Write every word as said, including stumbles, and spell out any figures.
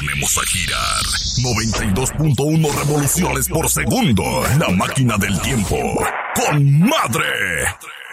ponemos a girar. noventa y dos punto uno revoluciones por segundo. La máquina del tiempo. ¡Con madre!